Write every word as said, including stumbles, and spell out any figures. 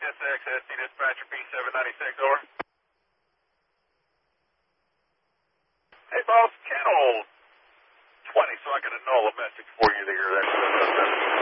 S X S T dispatcher P seven ninety-six, over. Hey, boss, channel twenty, so I can annul a message for you there. That's